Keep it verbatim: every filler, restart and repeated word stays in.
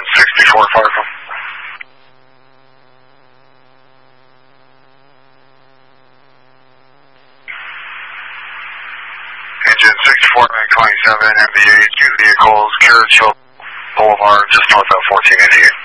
Engine sixty-four, Firefly. Engine sixty-four, nine twenty-seven, M B A, two vehicles, Carriage Hill Boulevard, just north of fourteen eighty-eight.